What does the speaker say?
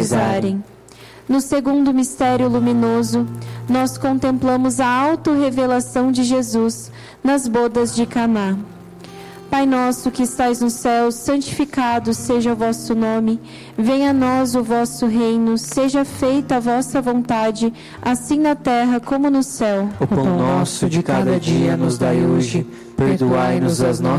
rezarem. No segundo mistério luminoso, nós contemplamos a autorrevelação de Jesus nas bodas de Caná. Pai nosso que estais no céu, santificado seja o vosso nome. Venha a nós o vosso reino, seja feita a vossa vontade, assim na terra como no céu. O pão nosso de cada dia nos dai hoje, perdoai-nos as nossas